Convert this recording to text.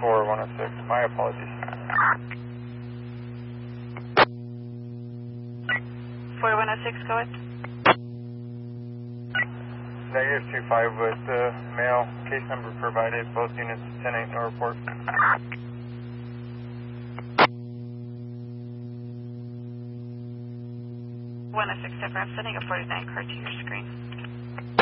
for 106. My apologies. 4106, go ahead. Negative 25 with mail. Case number provided. Both units 10-8, no report. 106, I'm sending a 49 card to your screen.